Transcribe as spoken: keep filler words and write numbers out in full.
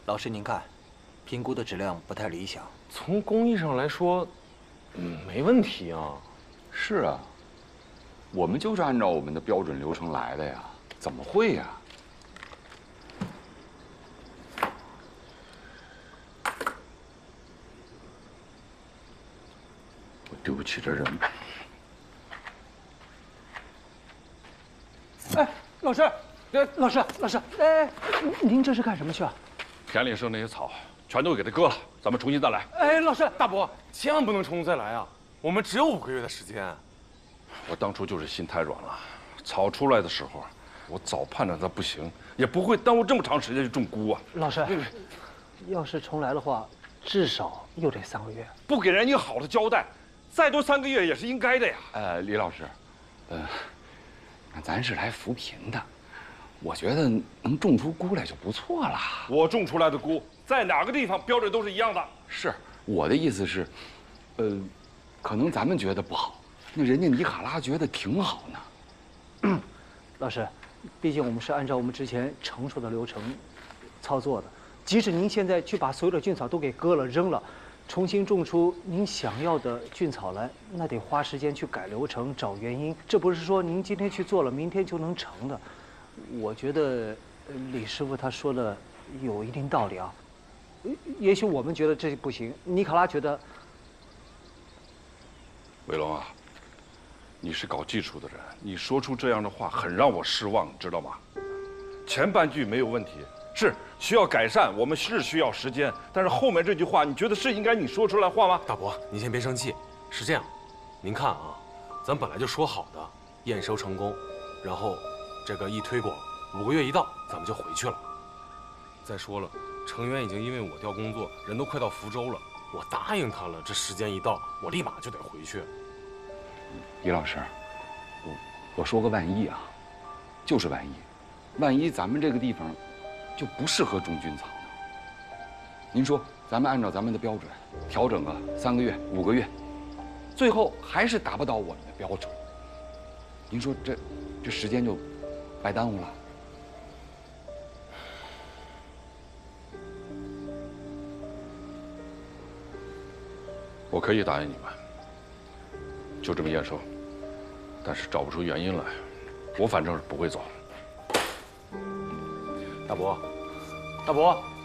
老师您看，评估的质量不太理想。 从工艺上来说，嗯，没问题啊。 是啊，我们就是按照我们的标准流程来的呀，怎么会呀？我对不起这人。 哎，老师，呃，老师，老师，哎，您这是干什么去啊？ 田里生那些草，全都给它割了，咱们重新再来。 哎，老师， 大伯，千万不能重新再来啊！我们只有五个月的时间。 我当初就是心太软了，草出来的时候，我早判断它不行，也不会耽误这么长时间去种菇啊。 老师，要是重来的话，至少又得三个月。 不给人一个好的交代，再多三个月也是应该的呀。 呃，李老师，呃，咱是来扶贫的，我觉得能种出菇来就不错了。 我种出来的菇，在哪个地方标准都是一样的。 是，我的意思是，呃，可能咱们觉得不好，那人家尼卡拉觉得挺好呢。 老师，毕竟我们是按照我们之前成熟的流程操作的，即使您现在去把所有的菌草都给割了扔了，重新种出您想要的菌草来，那得花时间去改流程、找原因，这不是说您今天去做了，明天就能成的。我觉得呃李师傅他说的有一定道理啊。也许我们觉得这不行，尼卡拉觉得。 伟龙啊，你是搞技术的人，你说出这样的话很让我失望，你知道吗？前半句没有问题，是需要改善，我们是需要时间，但是后面这句话，你觉得是应该你说出来话吗？ 大伯，您先别生气，是这样，您看啊，咱本来就说好的验收成功，然后这个一推广，五个月一到，咱们就回去了。再说了，成员已经因为我调工作，人都快到福州了，我答应他了，这时间一到，我立马就得回去。 李老师，我我说个万一啊，就是万一，万一咱们这个地方就不适合种菌草呢？您说，咱们按照咱们的标准调整个三个月、五个月，最后还是达不到我们的标准，您说这这时间就白耽误了。 我可以答应你们，就这么验收，但是找不出原因来，我反正是不会走。 大伯，大伯。